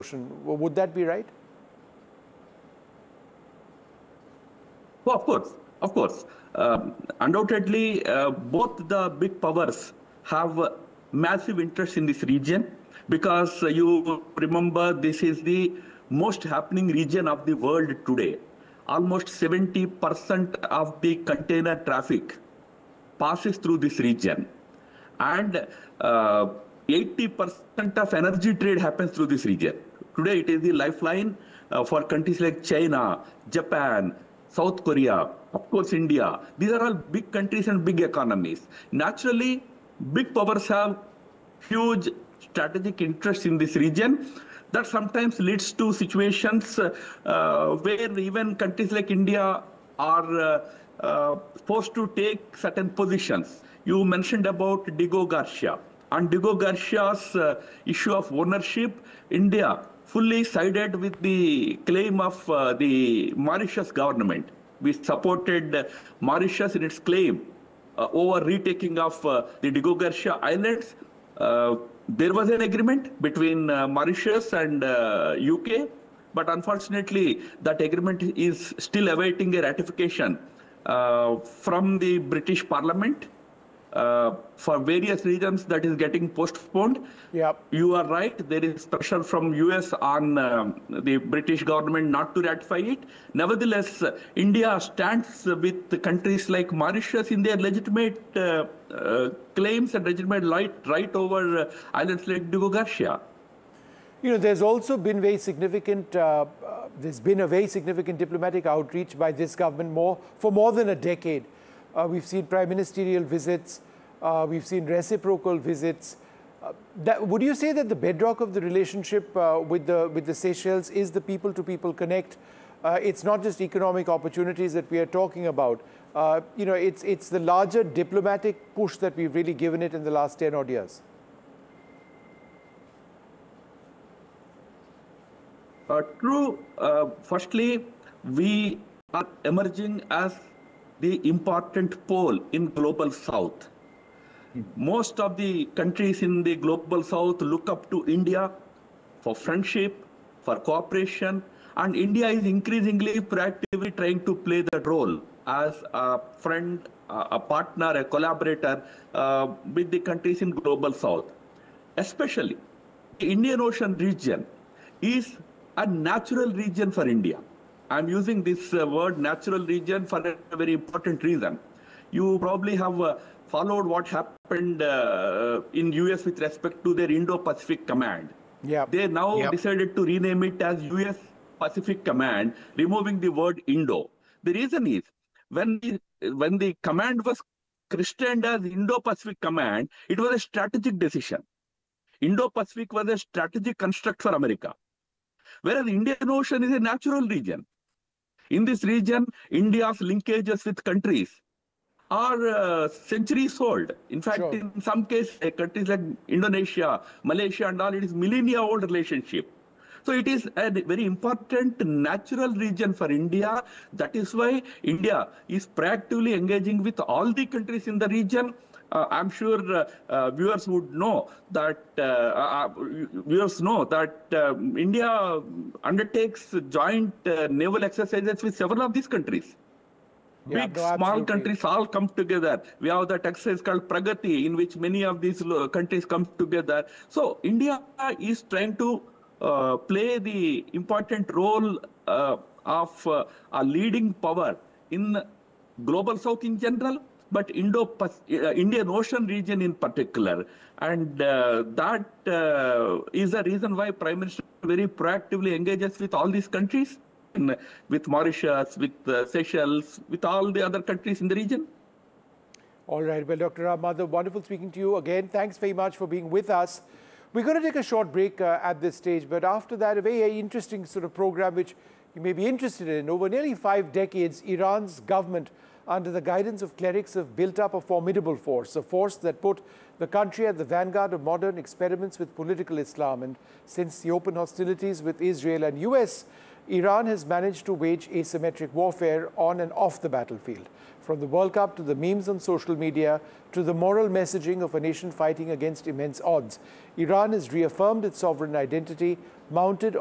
Would that be right? Oh, of course, of course. Undoubtedly, both the big powers have massive interest in this region because you remember this is the most happening region of the world today. Almost 70% of the container traffic passes through this region. And 80% of energy trade happens through this region. Today, it is the lifeline for countries like China, Japan, South Korea, of course, India. These are all big countries and big economies. Naturally, big powers have huge strategic interest in this region. That sometimes leads to situations where even countries like India are forced to take certain positions. You mentioned about Diego Garcia. On Diego Garcia's issue of ownership, India fully sided with the claim of the Mauritius government. We supported Mauritius in its claim over retaking of the Diego Garcia Islands. There was an agreement between Mauritius and UK, but unfortunately, that agreement is still awaiting a ratification from the British Parliament. For various reasons, that is getting postponed. Yep. You are right. There is pressure from US on the British government not to ratify it. Nevertheless, India stands with the countries like Mauritius in their legitimate claims and legitimate right over islands like Diego Garcia. You know, there's also been very significant, there's been a very significant diplomatic outreach by this government for more than a decade. We've seen prime ministerial visits, we've seen reciprocal visits. Would you say that the bedrock of the relationship with the Seychelles is the people-to-people connect? It's not just economic opportunities that we are talking about. You know, it's the larger diplomatic push that we've really given it in the last 10 odd years. True. Firstly, we are emerging as the important pole in global south. Most of the countries in the global south look up to India for friendship, for cooperation, and India is increasingly proactively trying to play that role as a friend, a partner, a collaborator with the countries in global south. Especially the Indian Ocean region is a natural region for India. I'm using this word natural region for a very important reason. You probably have followed what happened in US with respect to their Indo-Pacific Command. Yeah. They now decided to rename it as US Pacific Command, removing the word Indo. The reason is when the command was christened as Indo-Pacific Command, it was a strategic decision. Indo-Pacific was a strategic construct for America, whereas the Indian Ocean is a natural region. In this region, India's linkages with countries are centuries old. In fact, Sure. in some cases, countries like Indonesia, Malaysia and all, it is millennia-old relationship. So it is a very important natural region for India. That is why India is proactively engaging with all the countries in the region. I'm sure viewers would know that India undertakes joint naval exercises with several of these countries. Yeah, Big, no, small absolutely. countries all come together. We have that exercise called Pragati, in which many of these countries come together. So India is trying to play the important role of a leading power in global south in general, but Indian Ocean region in particular. And that is the reason why Prime Minister very proactively engages with all these countries, with Mauritius, with Seychelles, with all the other countries in the region. All right. Well, Dr. Ram Madhav, wonderful speaking to you again. Thanks very much for being with us. We're going to take a short break at this stage, but after that, a very interesting sort of program which you may be interested in. Over nearly 5 decades, Iran's government, under the guidance of clerics, have built up a formidable force, a force that put the country at the vanguard of modern experiments with political Islam. And since the open hostilities with Israel and US, Iran has managed to wage asymmetric warfare on and off the battlefield. From the World Cup to the memes on social media to the moral messaging of a nation fighting against immense odds, Iran has reaffirmed its sovereign identity, mounted